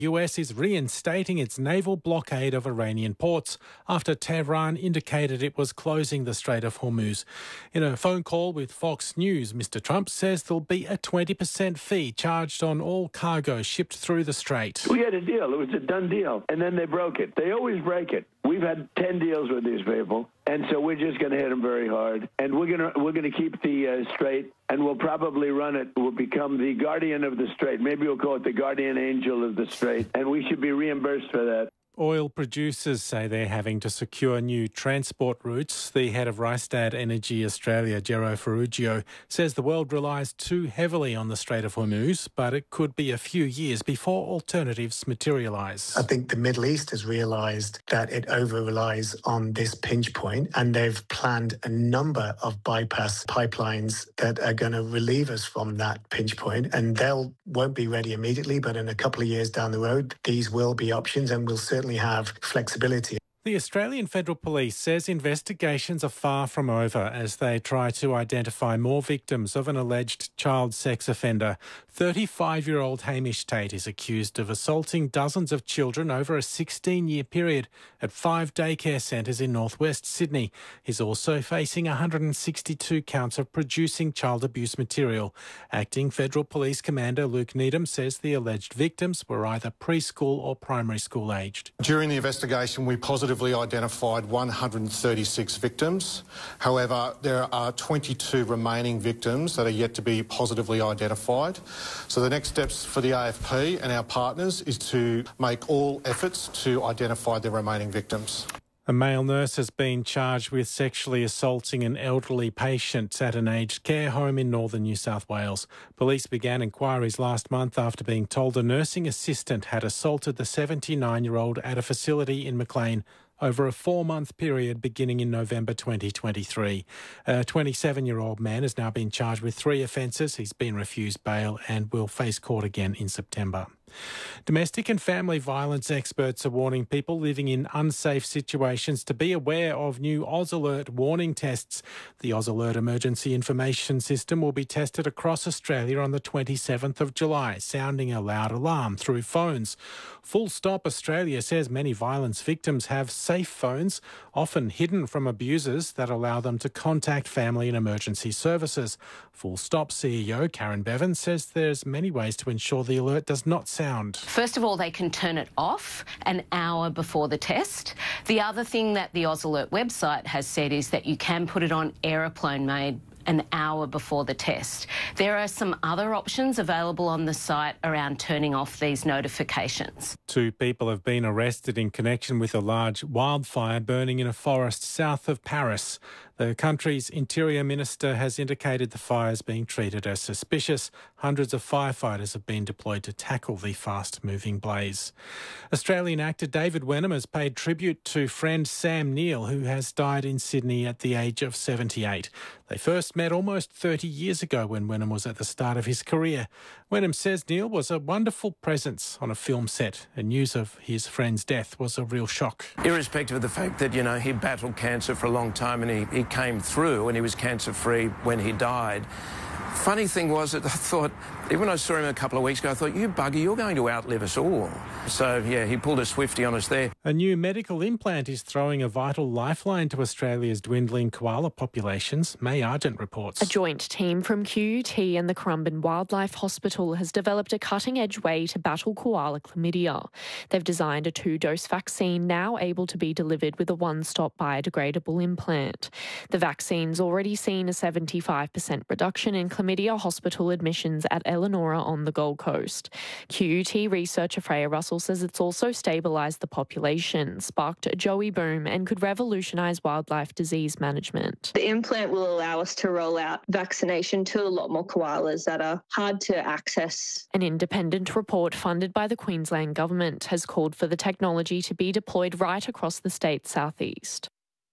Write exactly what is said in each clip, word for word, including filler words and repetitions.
U S is reinstating its naval blockade of Iranian ports after Tehran indicated it was closing the Strait of Hormuz. In a phone call with Fox News, Mister Trump says there'll be a twenty percent fee charged on all cargo shipped through the strait. We had a deal. It was a done deal. And then they broke it. They always break it. We've had ten deals with these people, and so we're just going to hit them very hard. And we're going to we're going to keep the uh, strait, and we'll probably run it. We'll become the guardian of the strait. Maybe we'll call it the guardian angel of the strait, and we should be reimbursed for that. Oil producers say they're having to secure new transport routes. The head of Rystad Energy Australia, Gero Ferruggio, says the world relies too heavily on the Strait of Hormuz, but it could be a few years before alternatives materialise. I think the Middle East has realised that it over-relies on this pinch point, and they've planned a number of bypass pipelines that are going to relieve us from that pinch point, and they'll won't be ready immediately, but in a couple of years down the road, these will be options, and we'll certainly have flexibility. The Australian Federal Police says investigations are far from over as they try to identify more victims of an alleged child sex offender. thirty-five-year-old Hamish Tate is accused of assaulting dozens of children over a sixteen-year period at five daycare centres in northwest Sydney. He's also facing one hundred sixty-two counts of producing child abuse material. Acting Federal Police Commander Luke Needham says the alleged victims were either preschool or primary school aged. During the investigation, we positively identified one hundred thirty-six victims. However, there are twenty-two remaining victims that are yet to be positively identified. So the next steps for the A F P and our partners is to make all efforts to identify the remaining victims. A male nurse has been charged with sexually assaulting an elderly patient at an aged care home in northern New South Wales. Police began inquiries last month after being told a nursing assistant had assaulted the seventy-nine-year-old at a facility in Maclean over a four-month period beginning in November twenty twenty-three. A twenty-seven-year-old man has now been charged with three offences. He's been refused bail and will face court again in September. Domestic and family violence experts are warning people living in unsafe situations to be aware of new Oz Alert warning tests. The Oz Alert emergency information system will be tested across Australia on the twenty-seventh of July, sounding a loud alarm through phones. Full Stop Australia says many violence victims have safe phones, often hidden from abusers, that allow them to contact family and emergency services. Full Stop C E O Karen Bevan says there's many ways to ensure the alert does not sound. First of all, they can turn it off an hour before the test. The other thing that the Oz Alert website has said is that you can put it on aeroplane mode an hour before the test. There are some other options available on the site around turning off these notifications. Two people have been arrested in connection with a large wildfire burning in a forest south of Paris. The country's Interior Minister has indicated the fire is being treated as suspicious. Hundreds of firefighters have been deployed to tackle the fast-moving blaze. Australian actor David Wenham has paid tribute to friend Sam Neill, who has died in Sydney at the age of seventy-eight. They first met almost thirty years ago when Wenham was at the start of his career. Wenham says Neill was a wonderful presence on a film set, and news of his friend's death was a real shock. Irrespective of the fact that, you know, he battled cancer for a long time and he, he came through and he was cancer-free when he died. Funny thing was that I thought, even when I saw him a couple of weeks ago, I thought, you bugger, you're going to outlive us all. So, yeah, he pulled a Swifty on us there. A new medical implant is throwing a vital lifeline to Australia's dwindling koala populations. May Argent reports. A joint team from Q U T and the Currumbin Wildlife Hospital has developed a cutting-edge way to battle koala chlamydia. They've designed a two-dose vaccine now able to be delivered with a one-stop biodegradable implant. The vaccine's already seen a seventy-five percent reduction in chlamydia hospital admissions at Elanora on the Gold Coast. Q U T researcher Freya Russell says it's also stabilised the population, sparked a Joey boom and could revolutionise wildlife disease management. The implant will allow us to roll out vaccination to a lot more koalas that are hard to access. An independent report funded by the Queensland Government has called for the technology to be deployed right across the state's southeast.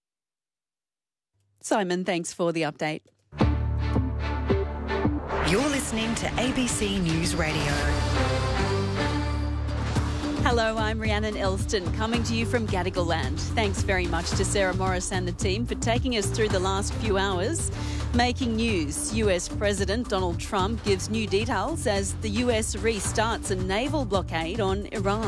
Simon, thanks for the update. You're listening to A B C News Radio. Hello, I'm Rhiannon Elston, coming to you from Gadigal Land. Thanks very much to Sarah Morris and the team for taking us through the last few hours. Making news, U S President Donald Trump gives new details as the U S restarts a naval blockade on Iran.